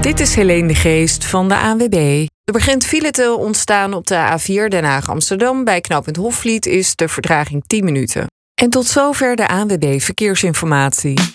Dit is Helene de Geest van de ANWB. Er begint file te ontstaan op de A4 Den Haag-Amsterdam. Bij knooppunt Hofvliet is de vertraging 10 minuten. En tot zover de ANWB Verkeersinformatie.